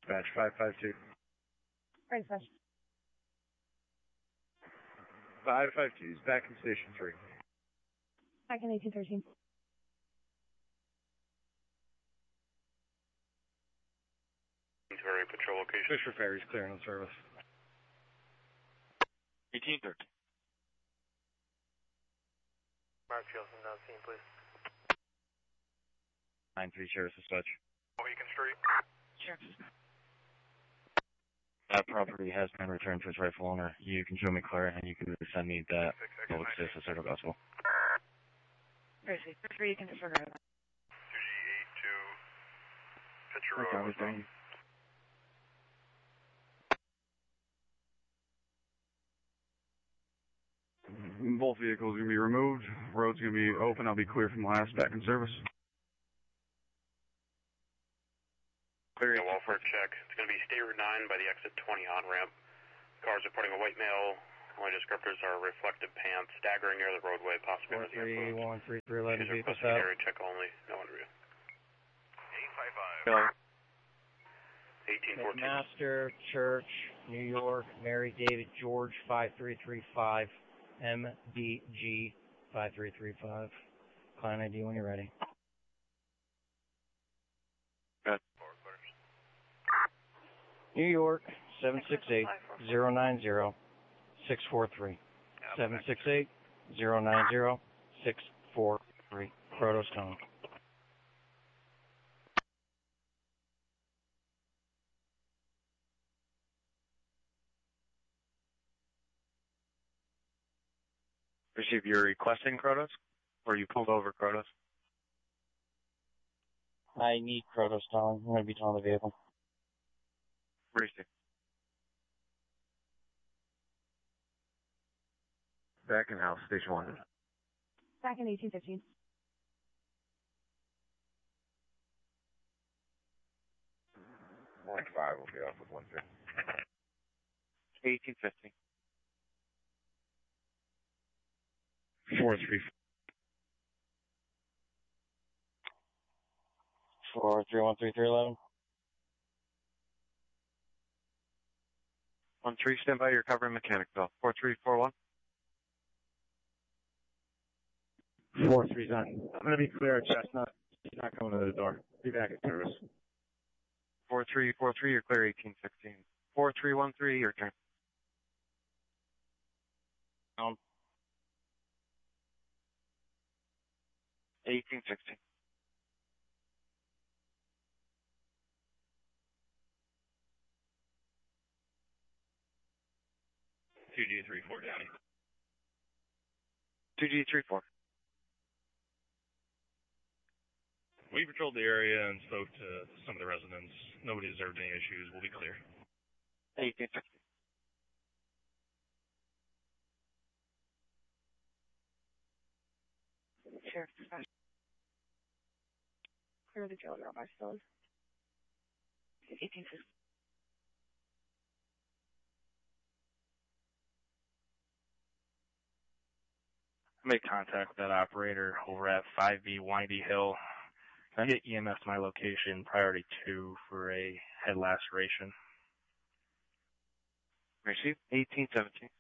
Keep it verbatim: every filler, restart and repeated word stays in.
Dispatch five five two. Right, dispatch. five five two is back in station three. Back in eighteen thirteen. Very patrol location. Fisher Ferry's clearing on service. eighteen thirteen. Mark Chilson, down scene, please. nine three Sheriff's Dispatch. Beacon Street. Sure. That property has been returned to its rightful owner. You can show me Claire, and you can send me that public assistance or gospel. Percy, for you can disregard that. two G eight two. Pitcher Road. Okay, both vehicles are going to be removed. Road's going to be open. I'll be clear from last. Back in service. Clear a welfare check. It's going to be State Route nine by the exit twenty on-ramp. Cars reporting a white male. Only descriptors are reflective pants, staggering near the roadway, possibly under the influence. four three one three three eleven She's requesting area check only. No interview. eight five five. Hello. eighteen fourteen. Master, Church, New York, Mary David George, five three three five, M D G, five three three five. Client I D when you're ready. Good. New York, seven six eight, zero nine zero, six four three. seven six eight, zero nine zero, six four three. Protos Tone. Receive your requesting Krotos? Or you pulled over Krotos? I need Protos Tone. I'm going to be towing the vehicle. Receive. Back in house, station one. Back in eighteen fifteen. One five will be off with one three. eighteen fifteen. Four three. Four three one three three eleven. One three, stand by. You're covering Mechanicsville. Four three four one. Four three's on. I'm gonna be clear at Chestnut. He's not coming to the door. Be back at service. Four three four three. You're clear. Eighteen sixteen. Four three one three. Your turn. Um. Eighteen sixteen. Two G three four down. Two G three four. We patrolled the area and spoke to some of the residents. Nobody observed any issues. We'll be clear. Eighteen sixteen. Sheriff's Dispatch. Clear the jail by Stone. eighteen fifteen. Make contact with that operator over at five B Windy Hill. Can I get E M S to my location, priority two, for a head laceration? Receive eighteen seventeen.